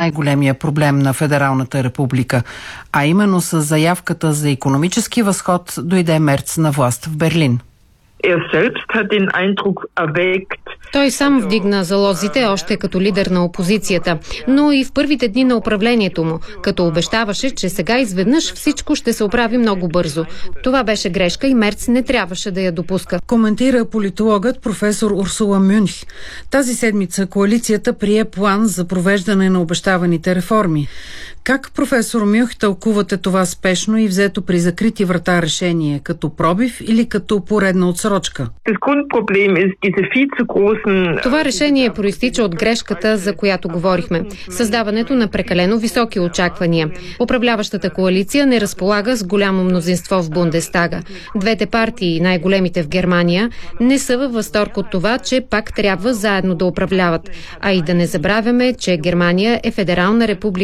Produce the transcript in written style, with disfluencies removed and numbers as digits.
най-големия проблем на Федералната република, а именно с заявката за икономически възход дойде Мерц на власт в Берлин. Той сам вдигна залозите още като лидер на опозицията, но и в първите дни на управлението му, като обещаваше, че сега изведнъж всичко ще се оправи много бързо. Това беше грешка и Мерц не трябваше да я допуска. Коментира политологът професор Урсула Мюнх. Тази седмица коалицията прие план за провеждане на обещаваните реформи. Как, професор Мюнх, тълкувате това спешно и взето при закрити врата решение, като пробив или като поредна отсрочка? Това решение проистича от грешката, за която говорихме. Създаването на прекалено високи очаквания. Управляващата коалиция не разполага с голямо мнозинство в Бундестага. Двете партии, най-големите в Германия, не са във възторг от това, че пак трябва заедно да управляват. А и да не забравяме, че Германия е федерална република